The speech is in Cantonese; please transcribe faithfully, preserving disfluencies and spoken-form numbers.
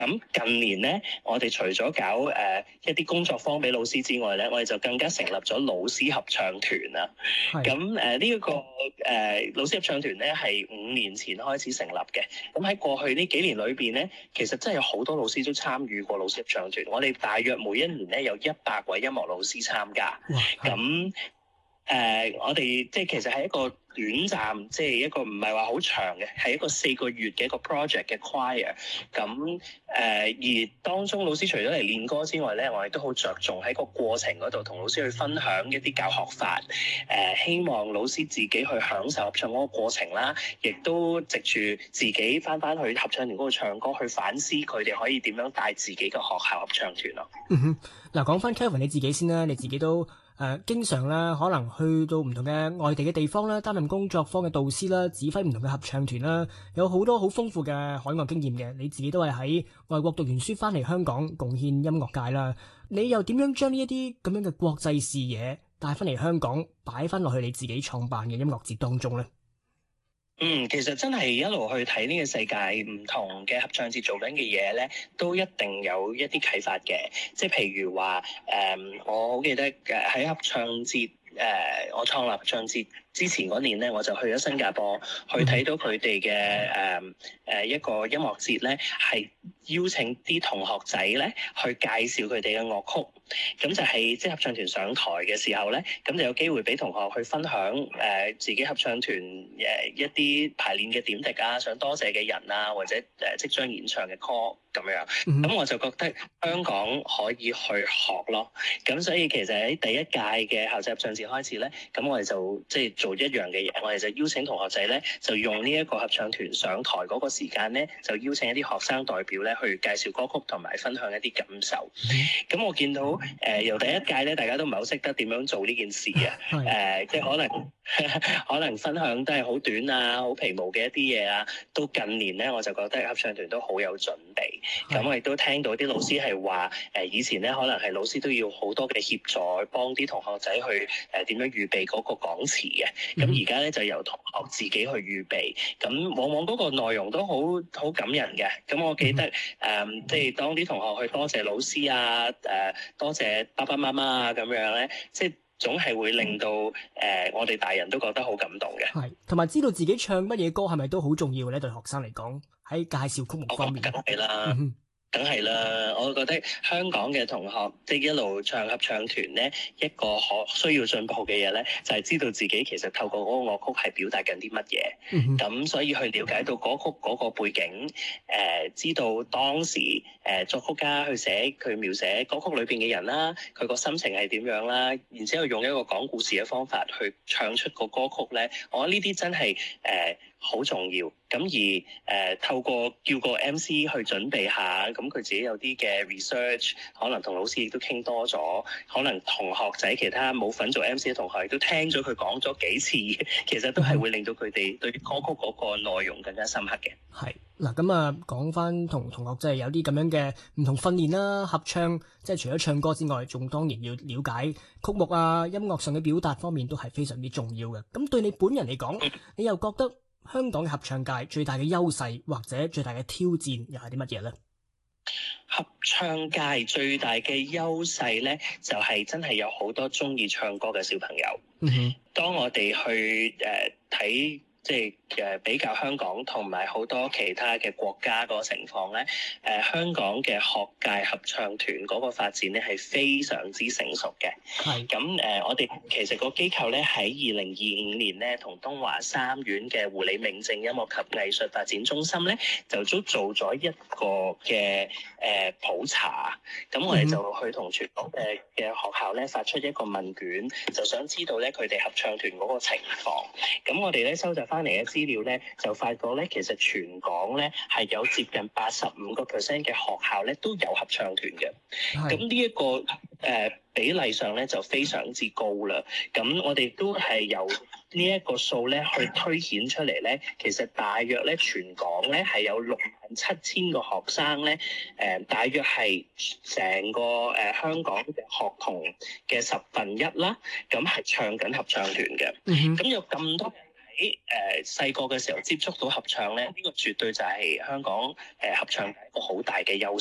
咁近年咧，我哋除咗搞誒、呃、一啲工作坊俾老師之外咧，我哋就更加成立咗老師合唱團啦。咁誒呢一個誒、呃、老師合唱團咧係五年前開始成立嘅。咁喺過去呢幾年裏邊咧，其實真係有好多老師都參與過老師合唱團。我哋大約每一年咧有一百位音樂老師參加。咁誒、呃，我哋即係其實係一個短暫，即係一個唔係話好長嘅，係一個四個月嘅一個 project 嘅 choir。咁誒、呃，而當中老師除咗嚟練歌之外咧，我哋都好着重喺個過程嗰度同老師去分享一啲教學法。誒、呃，希望老師自己去享受合唱嗰個過程啦，亦都藉住自己翻翻去合唱團嗰度唱歌，去反思佢哋可以點樣帶自己嘅學校合唱團咯。 嗯哼，嗱，講翻 Kelvin 你自己先啦，你自己都。誒、呃，經常啦，可能去到唔同嘅外地嘅地方啦，擔任工作坊嘅導師啦，指揮唔同嘅合唱團啦，有好多好豐富嘅海外經驗嘅。你自己都係喺外國讀完書翻嚟香港貢獻音樂界啦。你又點樣將呢一啲咁樣嘅國際視野帶翻嚟香港，擺翻落去你自己創辦嘅音樂節當中呢？ 嗯，其實真係一路去睇呢個世界唔同嘅合唱節做緊嘅嘢咧，都一定有一啲啟發嘅。即係譬如話，誒、嗯，我好記得誒喺合唱節，誒、呃，我創立合唱節之前嗰年咧，我就去咗新加坡，去睇到佢哋嘅誒誒一個音樂節咧，係邀請啲同學仔咧去介紹佢哋嘅樂曲。咁就係即係合唱團上台嘅時候咧，咁就有機會俾同學去分享誒、呃、自己合唱團誒、呃、一啲排練嘅點滴啊，想多謝嘅人啊，或者誒、呃、即將演唱嘅歌咁樣。咁、mm-hmm. 我就覺得香港可以去學咯。咁所以其實喺第一屆嘅校際合唱節開始咧，咁我哋就即係做一樣嘅嘢，我哋就邀請同學仔咧，就用呢一個合唱團上台嗰個時間咧，就邀請一啲學生代表咧去介紹歌曲同埋分享一啲感受。咁、mm-hmm. 我見到。誒、呃、由第一屆咧，大家都唔係好識得點樣做呢件事啊！誒、呃，即係可能可能分享都係好短啊、好皮毛嘅一啲嘢啊。到近年咧，我就覺得合唱團都好有準備。咁我亦都聽到啲老師係話，誒、呃、以前咧可能係老師都要好多嘅協助，幫啲同學仔去誒點、呃、樣預備嗰個講詞嘅。咁而家咧就由同學自己去預備。咁往往嗰個內容都好好感人嘅。咁我記得誒、呃，即係當啲同學去多謝老師啊，誒、呃、多謝爸爸媽媽啊，咁樣咧，即係總係會令到誒、呃、我哋大人都覺得好感動嘅。 係，同埋知道自己唱乜嘢歌係咪都好重要咧？對學生嚟講，喺介紹曲目方面， 梗係啦。嗯梗係啦，我覺得香港嘅同學即係一路唱合唱團咧，一個可需要進步嘅嘢咧，就係、是、知道自己其實透過嗰個樂曲係表達緊啲乜嘢。咁、嗯、所以去了解到歌曲嗰個背景，誒、呃、知道當時誒、呃、作曲家去寫佢描寫歌曲裏邊嘅人啦，佢個心情係點樣啦，然之後用一個講故事嘅方法去唱出個歌曲咧，我覺得呢啲真係誒好重要。咁而誒、呃、透過叫個 M C 去準備下，咁佢自己有啲嘅 research，可能同老師亦都傾多咗，可能同學仔其他冇份做 M C 嘅同學亦都聽咗佢講咗幾次，其實都係會令到佢哋對歌曲嗰個內容更加深刻嘅。 係嗱，咁啊講翻同同學即係有啲咁樣嘅唔同訓練啦，合唱即係除咗唱歌之外，仲當然要了解曲目啊，音樂上嘅表達方面都係非常之重要嘅。咁對你本人嚟講，你又覺得香港嘅合唱界最大嘅優勢或者最大嘅挑戰又係啲乜嘢呢？ 合唱界最大嘅優勢咧，就係、是、真係有好多中意唱歌嘅小朋友。嗯哼，當我哋去誒睇。呃即係誒比較香港同埋好多其他嘅國家嗰個情況咧，誒、呃、香港嘅學界合唱團嗰個發展咧係非常之成熟嘅。係咁誒，我哋其實個機構咧喺二零二五年咧，同東華三院嘅胡李明正音樂及藝術發展中心咧，就都做咗一個嘅誒、呃、普查。咁我哋就去同全港嘅嘅學校咧發出一個問卷，就想知道咧佢哋合唱團嗰個情況。咁我哋咧收集翻嚟嘅資料咧，就發覺咧，其實全港咧係有接近八十五個 percent 嘅學校咧都有合唱團嘅。咁呢一個誒、呃、比例上咧就非常之高啦。咁我哋都係由呢一個數咧去推顯出嚟咧，其實大約咧全港咧係有六萬七千個學生咧，誒、呃、大約係成個誒、呃、香港嘅學童嘅十分一啦。咁係唱緊合唱團嘅。咁、mm-hmm. 有咁多人喺誒細個嘅時候接觸到合唱咧，呢、呢個絕對就係香港誒、呃、合唱一個好大嘅優勢。